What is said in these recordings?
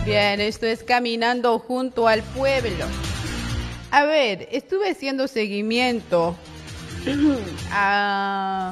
Bien, esto es Caminando junto al pueblo. A ver, estuve haciendo seguimiento a,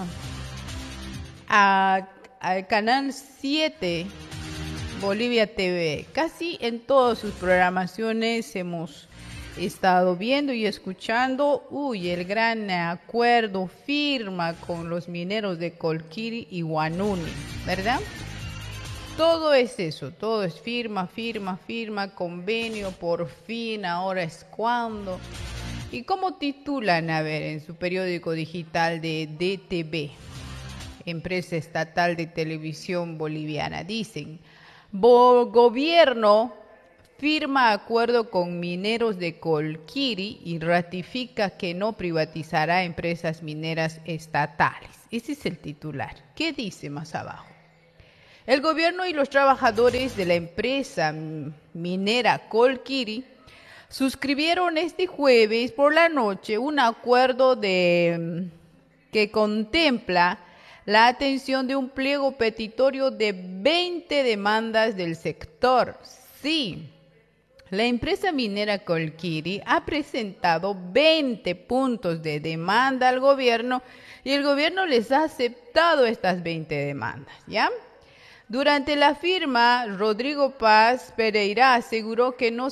al canal 7 Bolivia TV. Casi en todas sus programaciones hemos estado viendo y escuchando, el gran acuerdo, firma con los mineros de Colquiri y Huanuni, ¿verdad? Todo es eso, todo es firma, convenio, por fin, ahora es cuando. ¿Y cómo titulan, a ver, en su periódico digital de DTV, empresa estatal de televisión boliviana? Dicen, gobierno firma acuerdo con mineros de Colquiri y ratifica que no privatizará empresas mineras estatales. Ese es el titular. ¿Qué dice más abajo? El gobierno y los trabajadores de la empresa minera Colquiri suscribieron este jueves por la noche un acuerdo que contempla la atención de un pliego petitorio de 20 demandas del sector. Sí, la empresa minera Colquiri ha presentado 20 puntos de demanda al gobierno y el gobierno les ha aceptado estas 20 demandas, ¿ya? Durante la firma, Rodrigo Paz Pereira aseguró que no